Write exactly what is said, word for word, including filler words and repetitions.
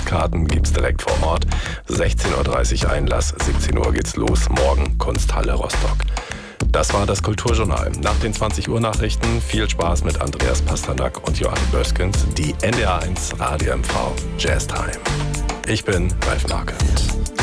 Konzertkarten gibt's direkt vor Ort. sechzehn Uhr dreißig Einlass, siebzehn Uhr geht's los. Morgen Kunsthalle Rostock. Das war das Kulturjournal. Nach den zwanzig Uhr Nachrichten viel Spaß mit Andreas Pasternak und Joachim Böskens. Die N D R eins Radio M V Jazz Time. Ich bin Ralf Marquardt.